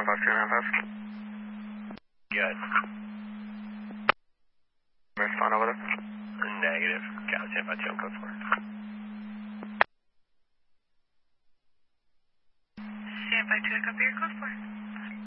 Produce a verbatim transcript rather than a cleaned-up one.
ten five, two nine five. Good. Respond over there. Negative. Got ten five, two, code four. ten five, two, I copy your code four.